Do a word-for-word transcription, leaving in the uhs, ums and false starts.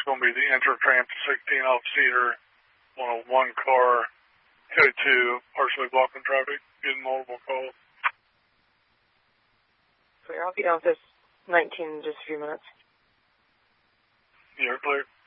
going to be the Intertrans sixteen off Cedar on a one car code two, partially blocking traffic, getting multiple calls. So I'll be down with this nineteen in just a few minutes. You're clear.